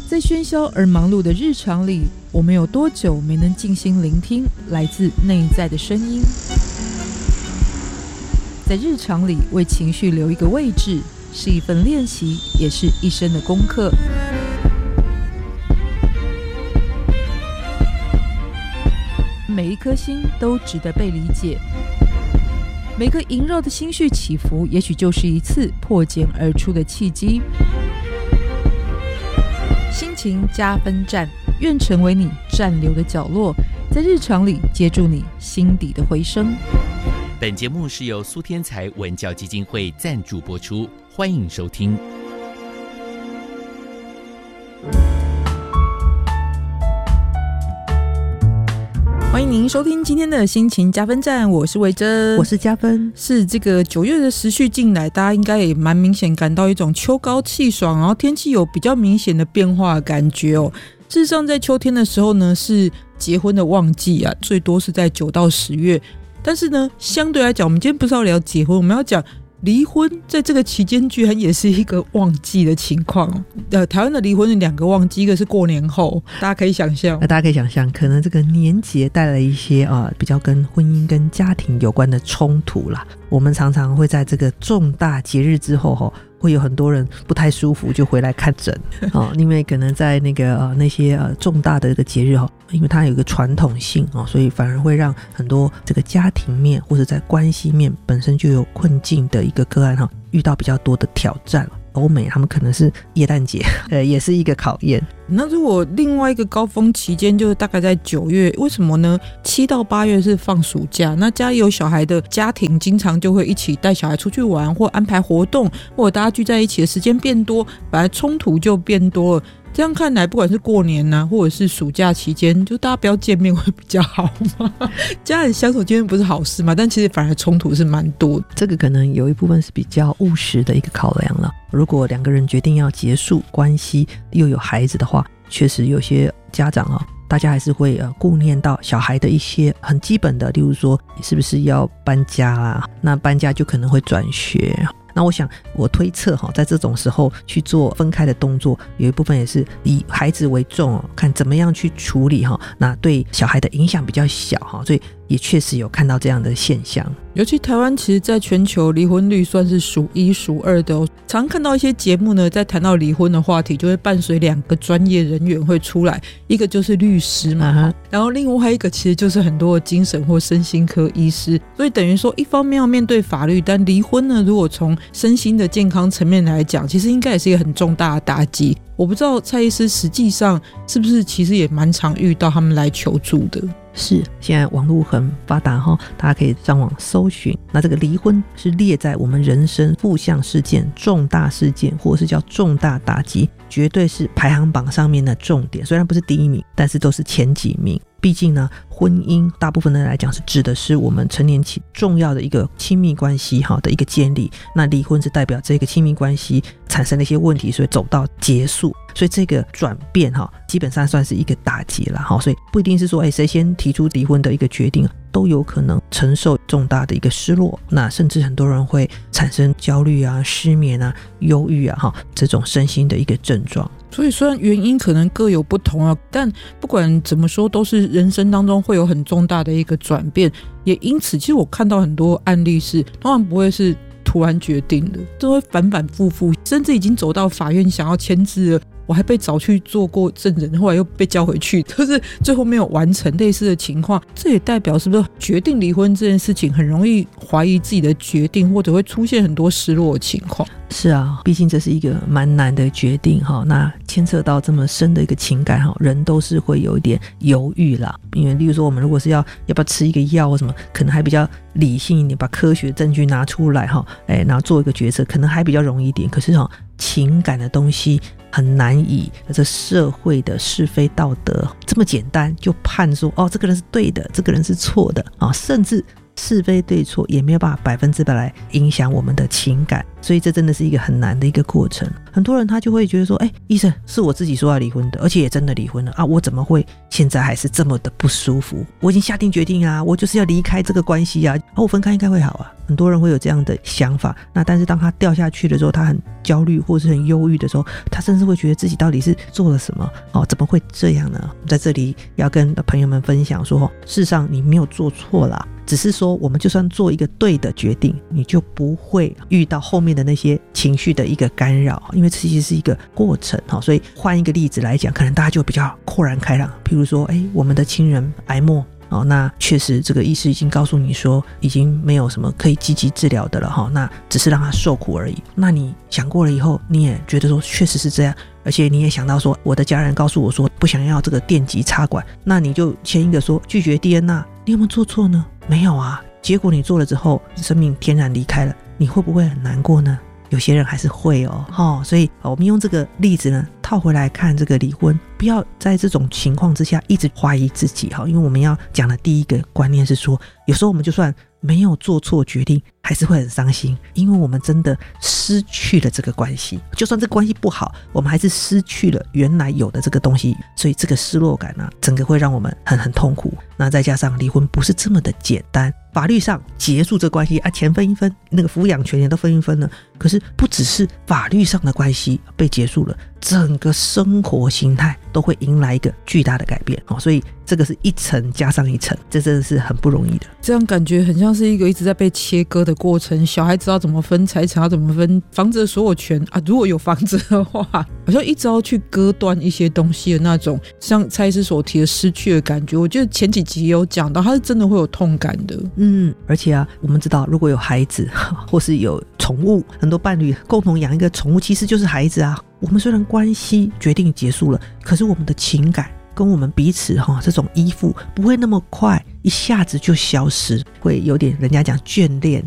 在喧嚣而忙碌的日常里，我们有多久没能静心聆听来自内在的声音？在日常里为情绪留一个位置，是一份练习，也是一生的功课。每一颗心都值得被理解，每个萦绕的心绪起伏，也许就是一次破茧而出的契机。心情加分站，愿成为你暂留的角落，在日常里接住你心底的回声。 本节目是由苏天才文教基金会赞助播出，欢迎收听。 欢迎您收听今天的心情加分站，我是维珍， 我是加分。 是这个9月的时序进来，大家应该也蛮明显感到一种秋高气爽，然后天气有比较明显的变化的感觉哦。事实上在秋天的时候呢，是结婚的旺季啊，最多是在9到10月。但是呢，相对来讲，我们今天不是要聊结婚，我们要讲离婚，在这个期间居然也是一个旺季的情况。台湾的离婚有2个旺季，一个是过年后，大家可以想象。 大家可以想象，可能这个年节带来一些比较跟婚姻跟家庭有关的冲突啦。我们常常会在这个重大节日之后会有很多人不太舒服就回来看诊因为可能在那些重大的这个节日因为它有一个传统性所以反而会让很多这个家庭面或者在关系面本身就有困境的一个个案遇到比较多的挑战。欧美他们可能是耶诞节也是一个考验。 那如果另外一个高峰期间就是大概在9月，为什么呢？7到8月是放暑假，那家里有小孩的家庭经常就会一起带小孩出去玩，或安排活动，或者大家聚在一起的时间变多，本来冲突就变多了。这样看来，不管是过年啊，或者是暑假期间，就大家不要见面会比较好吗？家人相处见面不是好事吗？但其实反而冲突是蛮多的。 这个可能有一部分是比较务实的一个考量了。如果2个人决定要结束关系，又有孩子的话，确实有些家长大家还是会顾念到小孩的一些很基本的，例如说是不是要搬家啦，那搬家就可能会转学。那我想我推测在这种时候去做分开的动作，有一部分也是以孩子为重看怎么样去处理那对小孩的影响比较小所以也确实有看到这样的现象。 尤其台湾其实在全球离婚率算是数1数2的常看到一些节目呢，在谈到离婚的话题就会伴随2个专业人员会出来，一个就是律师嘛然后另外一个其实就是很多的精神或身心科医师。所以等于说一方面要面对法律，但离婚呢如果从身心的健康层面来讲，其实应该也是一个很重大的打击。我不知道蔡医师实际上是不是其实也蛮常遇到他们来求助的。 是，现在网络很发达大家可以上网搜寻。那这个离婚是列在我们人生负向事件、重大事件，或者是叫重大打击，绝对是排行榜上面的重点。虽然不是第1名，但是都是前几名。毕竟呢，婚姻大部分人来讲是指的是我们成年期重要的一个亲密关系的一个建立，那离婚是代表这个亲密关系产生了一些问题，所以走到结束。所以这个转变基本上算是一个打击了所以不一定是说谁先提出离婚的一个决定，都有可能承受重大的一个失落。那甚至很多人会产生焦虑啊、失眠啊、忧郁啊这种身心的一个症状。 所以虽然原因可能各有不同但不管怎么说都是人生当中会有很重大的一个转变。也因此其实我看到很多案例是通常不会是突然决定的，都会反反复复，甚至已经走到法院想要签字了，我还被找去做过证人，后来又被叫回去，就是最后没有完成类似的情况。这也代表是不是决定离婚这件事情很容易怀疑自己的决定，或者会出现很多失落的情况？ 是啊，毕竟这是一个蛮难的决定那牵扯到这么深的一个情感人都是会有一点犹豫啦。因为例如说我们如果是要不要吃一个药或什么，可能还比较理性一点，把科学证据拿出来然后做一个决策，可能还比较容易一点。可是情感的东西很难以这社会的是非道德这么简单就判说这个人是对的，这个人是错的甚至是非对错也没有办法100%来影响我们的情感。 所以这真的是一个很难的一个过程。很多人他就会觉得说，医生是我自己说要离婚的，而且也真的离婚了啊，我怎么会现在还是这么的不舒服？我已经下定决定啊，我就是要离开这个关系啊，我分开应该会好啊。很多人会有这样的想法，那但是当他掉下去的时候，他很焦虑或是很忧郁的时候，他甚至会觉得自己到底是做了什么怎么会这样呢？在这里要跟朋友们分享说，事实上你没有做错啦，只是说我们就算做一个对的决定，你就不会遇到后面的那些情绪的一个干扰，因为这其实是一个过程。所以换一个例子来讲，可能大家就比较豁然开朗。譬如说我们的亲人癌末那确实这个医师已经告诉你说已经没有什么可以积极治疗的了那只是让他受苦而已。那你想过了以后，你也觉得说确实是这样，而且你也想到说我的家人告诉我说不想要这个电极插管，那你就签一个说拒绝 DNA， 你有没有做错呢？没有啊。结果你做了之后，生命天然离开了，你会不会很难过呢？有些人还是会所以我们用这个例子呢套回来看这个离婚，不要在这种情况之下一直怀疑自己因为我们要讲的第一个观念是说，有时候我们就算没有做错决定还是会很伤心，因为我们真的失去了这个关系，就算这个关系不好，我们还是失去了原来有的这个东西，所以这个失落感整个会让我们很痛苦。那再加上离婚不是这么的简单，法律上结束这关系钱分一分，那个抚养权也都分一分了，可是不只是法律上的关系被结束了，整个生活形态都会迎来一个巨大的改变所以这个是一层加上一层，这真的是很不容易的。 这样感觉很像是一个一直在被切割的过程，小孩知道怎么分财产，要怎么分房子的所有权如果有房子的话，好像一直要去割断一些东西的那种，像蔡医师所提的失去的感觉，我觉得前几集也有讲到，他是真的会有痛感的。 而且我们知道如果有孩子或是有宠物，很多伴侣共同养一个宠物其实就是孩子我们虽然关系决定结束了，可是我们的情感跟我们彼此这种依附不会那么快一下子就消失，会有点人家讲眷恋